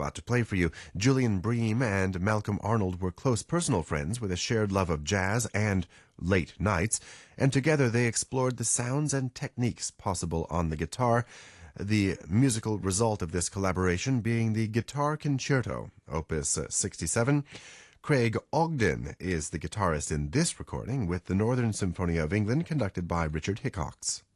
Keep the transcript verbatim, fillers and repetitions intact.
about to play for you. Julian Bream and Malcolm Arnold were close personal friends with a shared love of jazz and late nights, and together they explored the sounds and techniques possible on the guitar, the musical result of this collaboration being the Guitar Concerto, Opus sixty-seven. Craig Ogden is the guitarist in this recording with the Northern Symphony of England conducted by Richard Hickox.